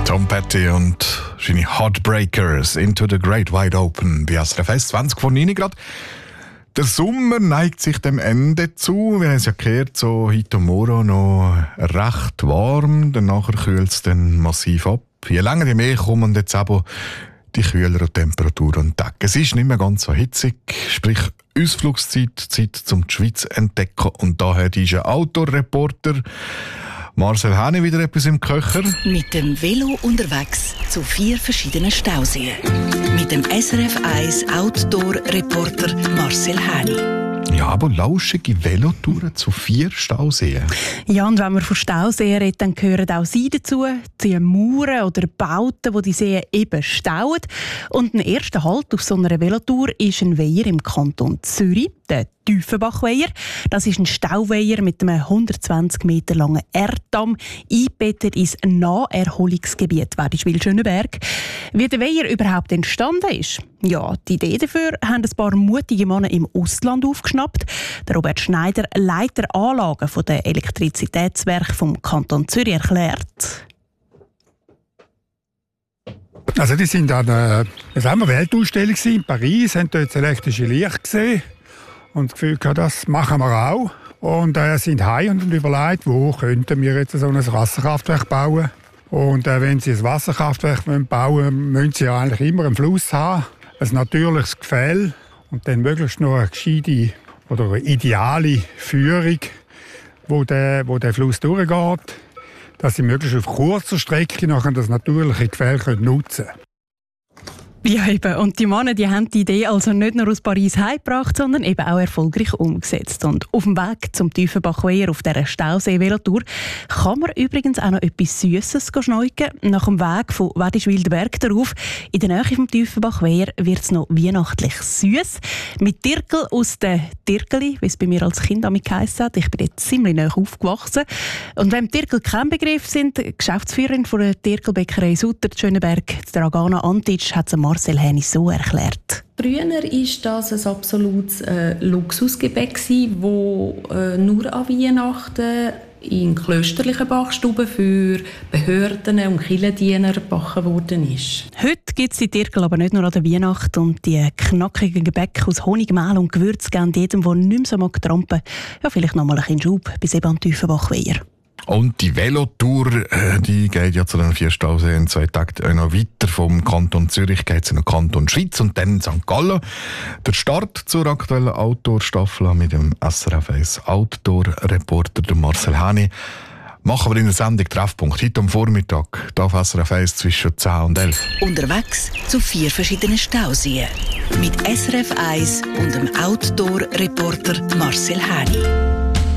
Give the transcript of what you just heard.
Tom Petty und seine Heartbreakers Into the Great Wide Open bei SRF 1, 20 vor 9 Grad. Der Sommer neigt sich dem Ende zu. Wir haben es ja gehört, so heute und morgen noch recht warm. Danach kühlt es dann massiv ab. Je länger, je mehr kommen jetzt aber die kühleren Temperaturen an den Tag. Es ist nicht mehr ganz so hitzig, sprich Ausflugszeit, Zeit zum die Schweiz entdecken. Und daher ist ein Outdoor-Reporter Marcel Häni wieder etwas im Köcher. Mit dem Velo unterwegs zu 4 verschiedenen Stauseen. Mit dem SRF 1 Outdoor-Reporter Marcel Häni. Ja, aber lauschige Velotouren zu 4 Stauseen. Ja, und wenn wir von Stauseen reden, dann gehören auch sie dazu. Die Mauern oder Bauten, die die Seen eben stauen. Und ein erster Halt auf so einer Velotour ist ein Weiher im Kanton Zürich, der Tiefenbachweiher. Das ist ein Stauweiher mit einem 120 Meter langen Erddamm, eingebettet ins Naherholungsgebiet Wädischwil-Schöneberg. Wie der Weiher überhaupt entstanden ist? Ja, die Idee dafür haben ein paar mutige Männer im Ausland aufgeschnappt. Der Robert Schneider, Leiter Anlagen der Elektrizitätswerke vom Kanton Zürich, erklärt. Also die sind an einer Weltausstellung in Paris, haben dort das elektrische Licht gesehen und das Gefühl gehabt, das machen wir auch. Und sind heim und überlegt, wo könnten wir jetzt so ein Wasserkraftwerk bauen. Und wenn sie ein Wasserkraftwerk bauen wollen, müssen sie ja eigentlich immer einen Fluss haben, ein natürliches Gefälle und dann möglichst noch eine gescheite oder eine ideale Führung, wo der Fluss durchgeht, dass sie möglichst auf kurzer Strecke nachher das natürliche Gefälle nutzen können. Ja, eben. Und die Männer, die haben die Idee also nicht nur aus Paris heimgebracht, sondern eben auch erfolgreich umgesetzt. Und auf dem Weg zum Tiefenbachweiher auf dieser Stausee-Velotour kann man übrigens auch noch etwas Süßes schneiden. Nach dem Weg von Wädischwil-Berg darauf, in der Nähe vom Tiefenbachweiher, wird es noch weihnachtlich süß. Mit Tirkel aus den Tirkeli, wie es bei mir als Kind damit geheissen hat. Ich bin jetzt ziemlich nahe aufgewachsen. Und wenn Tirkel kein Begriff sind, die Geschäftsführerin von der Tirkelbäckerei Sutter Schöneberg, Dragana Antic, hat es Marcel Häni so erklärt. Früher war das ein absolutes Luxusgebäck, das nur an Weihnachten in klösterlichen Backstuben für Behörden und Kirchendiener gebacken worden ist. Heute gibt es die Tirkel aber nicht nur an der Weihnacht. Und die knackigen Gebäcke aus Honig, Mehl und Gewürz geben jedem, der nicht mehr so mag trampen, ja, vielleicht noch mal ein bisschen Schub bis eben an den Tiefenbachweiher. Und die Velotour, die geht ja zu den 4 Stauseen in 2 Tagen noch weiter. Vom Kanton Zürich geht es in den Kanton Schweiz und dann in St. Gallen. Der Start zur aktuellen Outdoor-Staffel mit dem SRF 1 Outdoor-Reporter Marcel Häni. Machen wir in der Sendung Treffpunkt heute am Vormittag hier auf SRF 1 zwischen 10 und 11. Unterwegs zu 4 verschiedenen Stauseen. Mit SRF 1 und dem Outdoor-Reporter Marcel Häni.